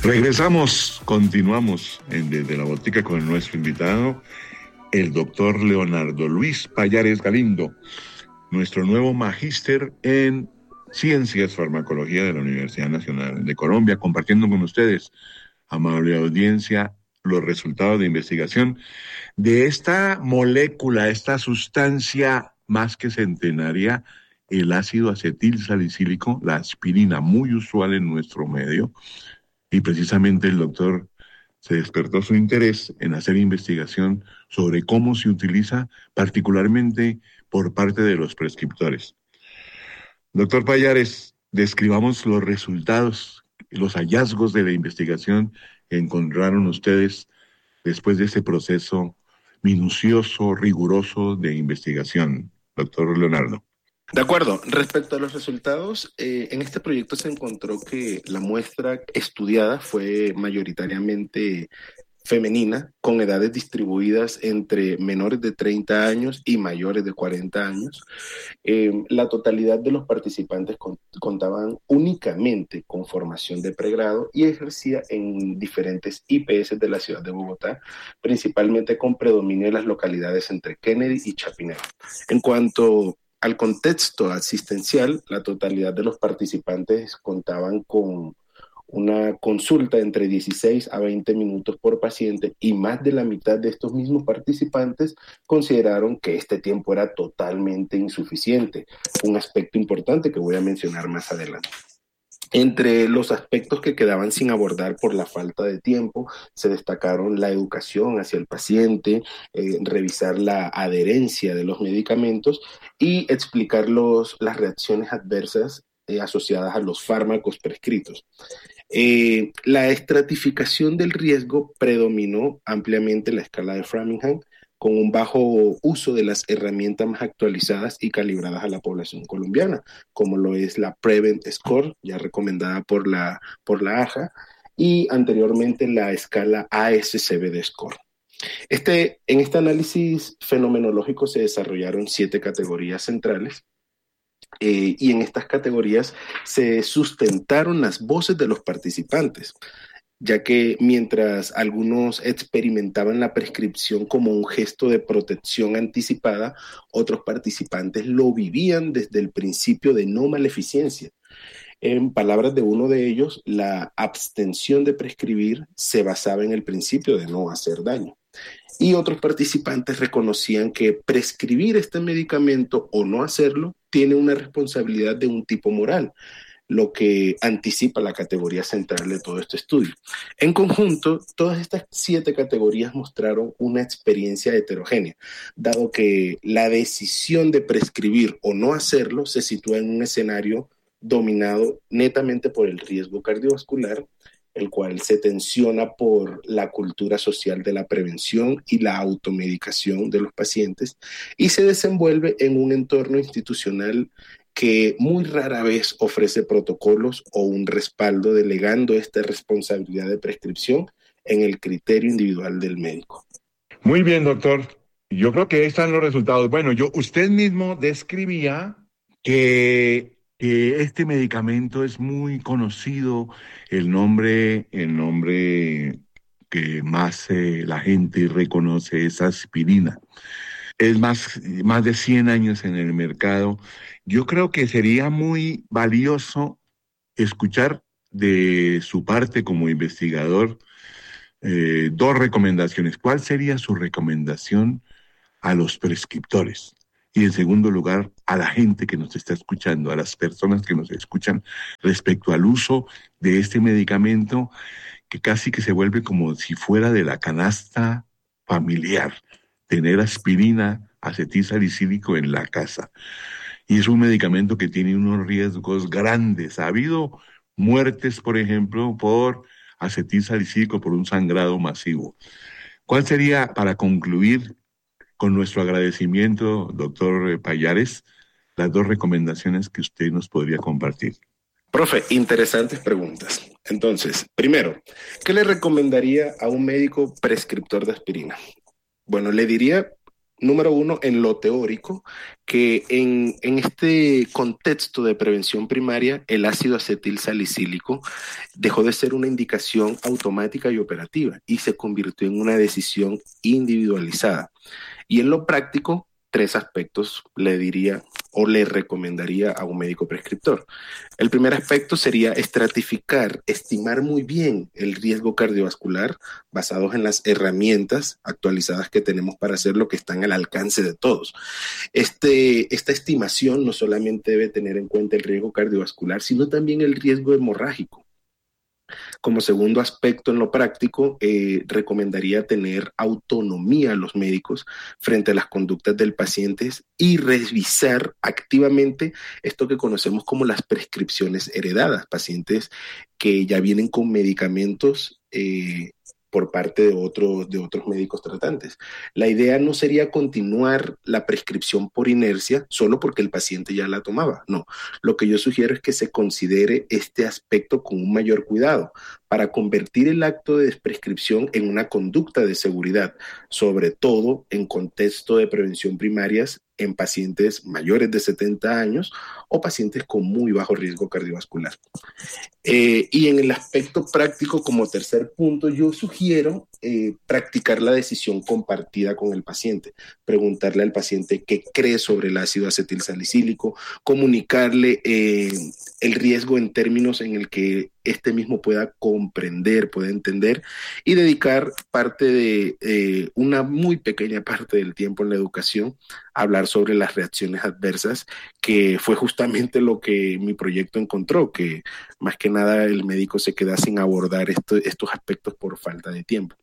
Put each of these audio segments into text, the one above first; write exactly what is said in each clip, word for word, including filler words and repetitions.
Regresamos, continuamos en Desde la Botica con nuestro invitado, el doctor Leonardo Luis Pallares Galindo, nuestro nuevo magíster en Ciencias Farmacología de la Universidad Nacional de Colombia, compartiendo con ustedes, amable audiencia, los resultados de investigación de esta molécula, esta sustancia más que centenaria, el ácido acetil salicílico, la aspirina, muy usual en nuestro medio. Y precisamente el doctor se despertó su interés en hacer investigación sobre cómo se utiliza particularmente por parte de los prescriptores. Doctor Pallares, describamos los resultados, los hallazgos de la investigación que encontraron ustedes después de ese proceso minucioso, riguroso de investigación. Doctor Leonardo. De acuerdo. Respecto a los resultados, eh, en este proyecto se encontró que la muestra estudiada fue mayoritariamente femenina, con edades distribuidas entre menores de treinta años y mayores de cuarenta años. Eh, la totalidad de los participantes con, contaban únicamente con formación de pregrado y ejercía en diferentes I P S de la ciudad de Bogotá, principalmente con predominio en las localidades entre Kennedy y Chapinero. En cuanto al contexto asistencial, la totalidad de los participantes contaban con una consulta entre dieciséis a veinte minutos por paciente y más de la mitad de estos mismos participantes consideraron que este tiempo era totalmente insuficiente, un aspecto importante que voy a mencionar más adelante. Entre los aspectos que quedaban sin abordar por la falta de tiempo, se destacaron la educación hacia el paciente, eh, revisar la adherencia de los medicamentos y explicar los, las reacciones adversas eh, asociadas a los fármacos prescritos. Eh, la estratificación del riesgo predominó ampliamente en la escala de Framingham, con un bajo uso de las herramientas más actualizadas y calibradas a la población colombiana, como lo es la Prevent Score, ya recomendada por la, por la A J A, y anteriormente la escala A S C V D Score. Este, en este análisis fenomenológico se desarrollaron siete categorías centrales, eh, y en estas categorías se sustentaron las voces de los participantes, ya que mientras algunos experimentaban la prescripción como un gesto de protección anticipada, otros participantes lo vivían desde el principio de no maleficencia. En palabras de uno de ellos, la abstención de prescribir se basaba en el principio de no hacer daño. Y otros participantes reconocían que prescribir este medicamento o no hacerlo tiene una responsabilidad de un tipo moral, lo que anticipa la categoría central de todo este estudio. En conjunto, todas estas siete categorías mostraron una experiencia heterogénea, dado que la decisión de prescribir o no hacerlo se sitúa en un escenario dominado netamente por el riesgo cardiovascular, el cual se tensiona por la cultura social de la prevención y la automedicación de los pacientes, y se desenvuelve en un entorno institucional que muy rara vez ofrece protocolos o un respaldo delegando esta responsabilidad de prescripción en el criterio individual del médico. Muy bien, doctor. Yo creo que ahí están los resultados. Bueno, yo, usted mismo describía que, que este medicamento es muy conocido, el nombre, el nombre que más eh, la gente reconoce es aspirina. Es más, más de cien años en el mercado. Yo creo que sería muy valioso escuchar de su parte como investigador eh, dos recomendaciones. ¿Cuál sería su recomendación a los prescriptores? Y en segundo lugar, a la gente que nos está escuchando, a las personas que nos escuchan respecto al uso de este medicamento que casi que se vuelve como si fuera de la canasta familiar. Tener aspirina, acetilsalicílico en la casa. Y es un medicamento que tiene unos riesgos grandes. Ha habido muertes, por ejemplo, por acetilsalicílico, por un sangrado masivo. ¿Cuál sería, para concluir con nuestro agradecimiento, doctor Pallares, las dos recomendaciones que usted nos podría compartir? Profe, interesantes preguntas. Entonces, primero, ¿qué le recomendaría a un médico prescriptor de aspirina? Bueno, le diría número uno, en lo teórico, que en, en este contexto de prevención primaria, el ácido acetil salicílico dejó de ser una indicación automática y operativa y se convirtió en una decisión individualizada. Y en lo práctico, tres aspectos le diría o le recomendaría a un médico prescriptor. El primer aspecto sería estratificar, estimar muy bien el riesgo cardiovascular basados en las herramientas actualizadas que tenemos para hacerlo, que están al alcance de todos. Este, esta estimación no solamente debe tener en cuenta el riesgo cardiovascular, sino también el riesgo hemorrágico. Como segundo aspecto en lo práctico, eh, recomendaría tener autonomía a los médicos frente a las conductas del paciente y revisar activamente esto que conocemos como las prescripciones heredadas, pacientes que ya vienen con medicamentos eh, por parte de otros, de otros médicos tratantes. La idea no sería continuar la prescripción por inercia solo porque el paciente ya la tomaba. No, lo que yo sugiero es que se considere este aspecto con un mayor cuidado para convertir el acto de prescripción en una conducta de seguridad, sobre todo en contexto de prevención primarias en pacientes mayores de setenta años o pacientes con muy bajo riesgo cardiovascular. Eh, y en el aspecto práctico, como tercer punto, yo sugiero eh, practicar la decisión compartida con el paciente, preguntarle al paciente qué cree sobre el ácido acetil salicílico, comunicarle eh, el riesgo en términos en el que este mismo pueda comprender, pueda entender y dedicar parte de eh, una muy pequeña parte del tiempo en la educación a hablar sobre las reacciones adversas, que fue justamente lo que mi proyecto encontró, que más que nada el médico se queda sin abordar esto, estos aspectos por falta de tiempo.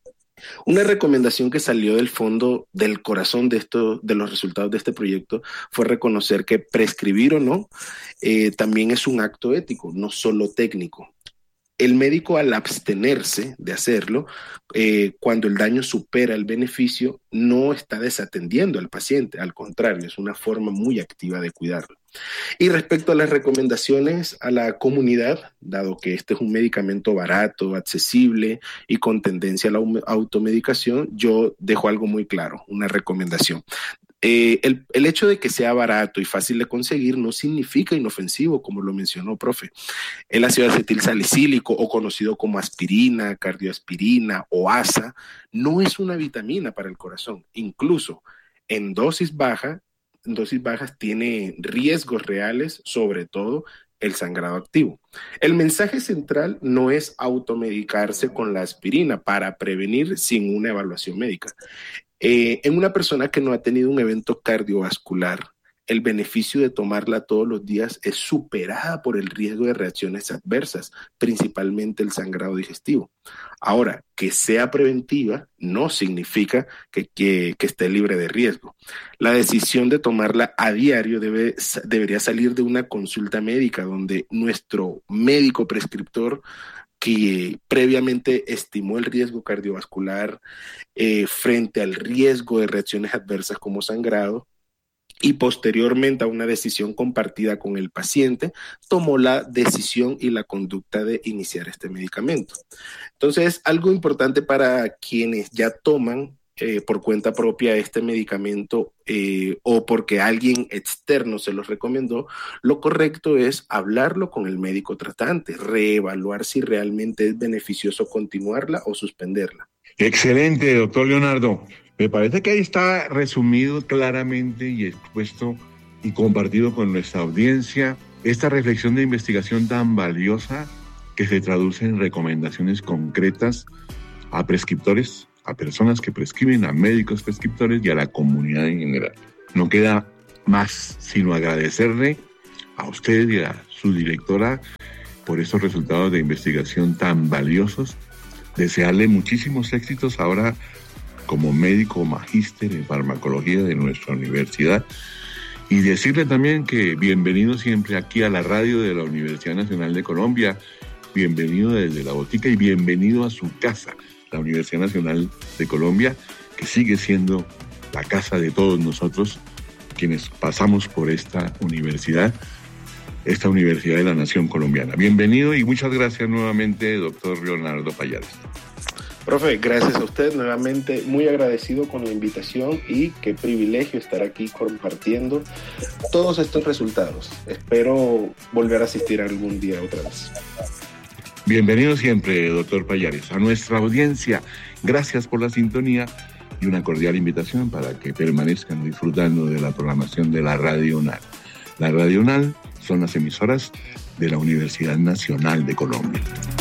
Una recomendación que salió del fondo del corazón de, esto, de los resultados de este proyecto fue reconocer que prescribir o no eh, también es un acto ético, no solo técnico. El médico, al abstenerse de hacerlo, eh, cuando el daño supera el beneficio, no está desatendiendo al paciente, al contrario, es una forma muy activa de cuidarlo. Y respecto a las recomendaciones a la comunidad, dado que este es un medicamento barato, accesible y con tendencia a la automedicación, yo dejo algo muy claro, una recomendación. Eh, el, el hecho de que sea barato y fácil de conseguir no significa inofensivo, como lo mencionó, profe. El ácido acetil salicílico, o conocido como aspirina, cardioaspirina o A S A, no es una vitamina para el corazón. Incluso en dosis baja, en dosis bajas tiene riesgos reales, sobre todo el sangrado activo. El mensaje central no es automedicarse con la aspirina para prevenir sin una evaluación médica. Eh, en una persona que no ha tenido un evento cardiovascular, el beneficio de tomarla todos los días es superada por el riesgo de reacciones adversas, principalmente el sangrado digestivo. Ahora, que sea preventiva no significa que, que, que esté libre de riesgo. La decisión de tomarla a diario debe, debería salir de una consulta médica donde nuestro médico prescriptor, que previamente estimó el riesgo cardiovascular eh, frente al riesgo de reacciones adversas como sangrado, y posteriormente a una decisión compartida con el paciente, tomó la decisión y la conducta de iniciar este medicamento. Entonces, algo importante para quienes ya toman eh, por cuenta propia este medicamento eh, o porque alguien externo se los recomendó, lo correcto es hablarlo con el médico tratante, reevaluar si realmente es beneficioso continuarla o suspenderla. Excelente, doctor Leonardo. Me parece que ahí está resumido claramente y expuesto y compartido con nuestra audiencia esta reflexión de investigación tan valiosa que se traduce en recomendaciones concretas a prescriptores, a personas que prescriben, a médicos prescriptores y a la comunidad en general. No queda más sino agradecerle a usted y a su directora por estos resultados de investigación tan valiosos, desearle muchísimos éxitos ahora como médico magíster en farmacología de nuestra universidad y decirle también que bienvenido siempre aquí a la radio de la Universidad Nacional de Colombia, bienvenido desde la botica y bienvenido a su casa, la Universidad Nacional de Colombia, que sigue siendo la casa de todos nosotros quienes pasamos por esta universidad, esta Universidad de la Nación Colombiana. Bienvenido y muchas gracias nuevamente, doctor Leonardo Pallares. Profe, gracias a usted, nuevamente muy agradecido con la invitación y qué privilegio estar aquí compartiendo todos estos resultados. Espero volver a asistir algún día otra vez. Bienvenido siempre, doctor Pallares. A nuestra audiencia, gracias por la sintonía y una cordial invitación para que permanezcan disfrutando de la programación de la Radio UNAL. La Radio UNAL son las emisoras de la Universidad Nacional de Colombia.